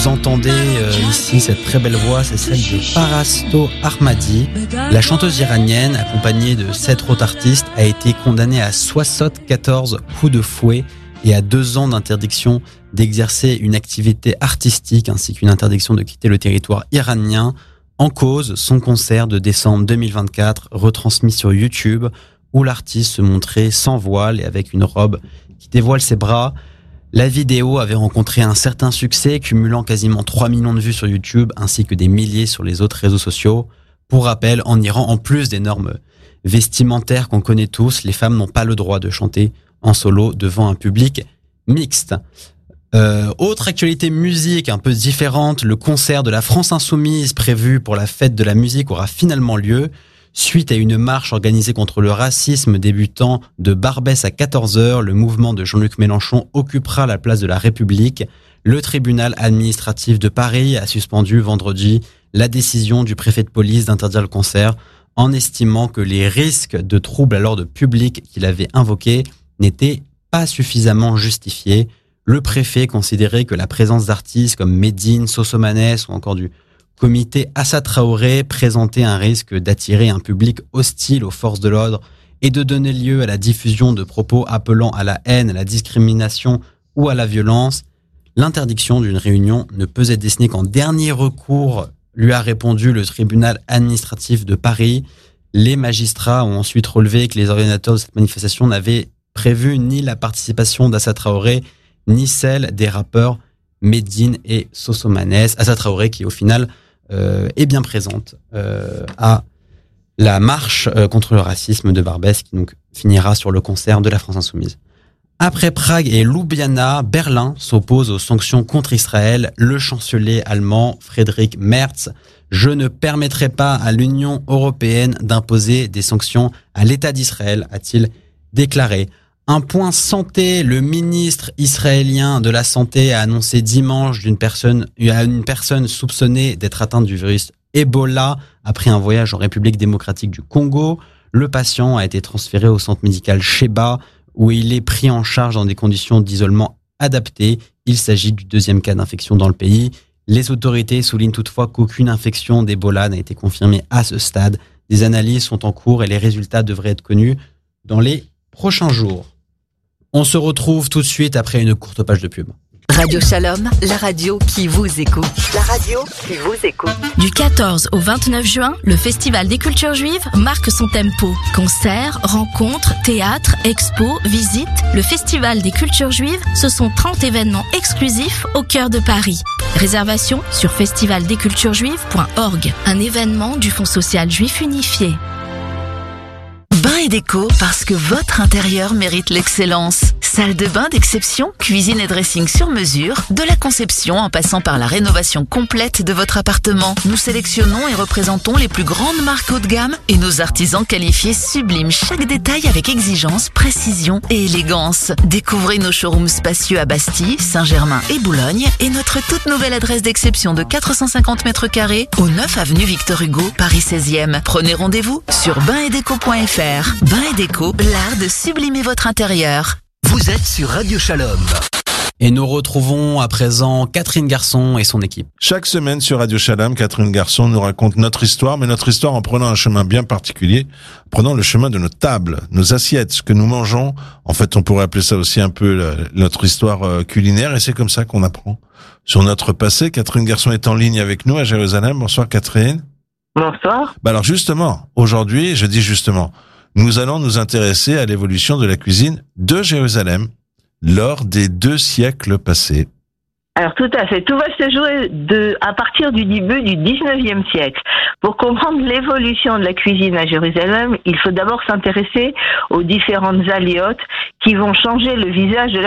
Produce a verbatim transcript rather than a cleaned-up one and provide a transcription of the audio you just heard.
vous entendez euh, ici cette très belle voix, c'est celle de Parasto Ahmadi. La chanteuse iranienne, accompagnée de sept autres artistes, a été condamnée à soixante-quatorze coups de fouet et à deux ans d'interdiction d'exercer une activité artistique ainsi qu'une interdiction de quitter le territoire iranien. En cause, son concert de décembre deux mille vingt-quatre, retransmis sur YouTube, où l'artiste se montrait sans voile et avec une robe qui dévoile ses bras. La vidéo avait rencontré un certain succès, cumulant quasiment trois millions de vues sur YouTube, ainsi que des milliers sur les autres réseaux sociaux. Pour rappel, en Iran, en plus des normes vestimentaires qu'on connaît tous, les femmes n'ont pas le droit de chanter en solo devant un public mixte. Euh, autre actualité musique un peu différente, le concert de la France Insoumise prévu pour la fête de la musique aura finalement lieu. Suite à une marche organisée contre le racisme débutant de Barbès à quatorze heures, le mouvement de Jean-Luc Mélenchon occupera la place de la République. Le tribunal administratif de Paris a suspendu vendredi la décision du préfet de police d'interdire le concert en estimant que les risques de troubles à l'ordre public qu'il avait invoqués n'étaient pas suffisamment justifiés. Le préfet considérait que la présence d'artistes comme Medine, Sosomanes ou encore du comité Assa Traoré présentait un risque d'attirer un public hostile aux forces de l'ordre et de donner lieu à la diffusion de propos appelant à la haine, à la discrimination ou à la violence. L'interdiction d'une réunion ne peut être décidée qu'en dernier recours, lui a répondu le tribunal administratif de Paris. Les magistrats ont ensuite relevé que les organisateurs de cette manifestation n'avaient prévu ni la participation d'Assa Traoré, ni celle des rappeurs Medine et Sosomanes. Assa Traoré qui au final euh, est bien présente euh, à la marche euh, contre le racisme de Barbès qui donc finira sur le concert de la France Insoumise. Après Prague et Ljubljana, Berlin s'oppose aux sanctions contre Israël. Le chancelier allemand Friedrich Merz: je ne permettrai pas à l'Union européenne d'imposer des sanctions à l'État d'Israël, a-t-il déclaré. Un point santé, le ministre israélien de la Santé a annoncé dimanche d'une personne, à une personne soupçonnée d'être atteinte du virus Ebola après un voyage en République démocratique du Congo. Le patient a été transféré au centre médical Sheba où il est pris en charge dans des conditions d'isolement adaptées. Il s'agit du deuxième cas d'infection dans le pays. Les autorités soulignent toutefois qu'aucune infection d'Ebola n'a été confirmée à ce stade. Des analyses sont en cours et les résultats devraient être connus dans les prochains jours. On se retrouve tout de suite après une courte page de pub. Radio Shalom, la radio qui vous écoute. La radio qui vous écoute. Du quatorze au vingt-neuf juin, le Festival des cultures juives marque son tempo. Concerts, rencontres, théâtres, expos, visites. Le Festival des cultures juives, ce sont trente événements exclusifs au cœur de Paris. Réservation sur festival des cultures juives point org. Un événement du Fonds social juif unifié. Bain et déco, parce que votre intérieur mérite l'excellence. Salle de bain d'exception, cuisine et dressing sur mesure, de la conception en passant par la rénovation complète de votre appartement. Nous sélectionnons et représentons les plus grandes marques haut de gamme et nos artisans qualifiés subliment chaque détail avec exigence, précision et élégance. Découvrez nos showrooms spacieux à Bastille, Saint-Germain et Boulogne et notre toute nouvelle adresse d'exception de quatre cent cinquante mètres carrés au neuf avenue Victor Hugo, Paris seizième. Prenez rendez-vous sur bain et déco point f r. Bain et déco, l'art de sublimer votre intérieur. Vous êtes sur Radio Shalom. Et nous retrouvons à présent Catherine Garçon et son équipe. Chaque semaine sur Radio Shalom, Catherine Garçon nous raconte notre histoire, mais notre histoire en prenant un chemin bien particulier, prenant le chemin de nos tables, nos assiettes, ce que nous mangeons. En fait, on pourrait appeler ça aussi un peu la, notre histoire culinaire, et c'est comme ça qu'on apprend sur notre passé. Catherine Garçon est en ligne avec nous à Jérusalem. Bonsoir Catherine. Bonsoir. Bah alors justement, aujourd'hui, je dis justement, nous allons nous intéresser à l'évolution de la cuisine de Jérusalem lors des deux siècles passés. Alors tout à fait, tout va se jouer de, à partir du début du dix-neuvième siècle. Pour comprendre l'évolution de la cuisine à Jérusalem, il faut d'abord s'intéresser aux différentes aliotes qui vont changer le visage de la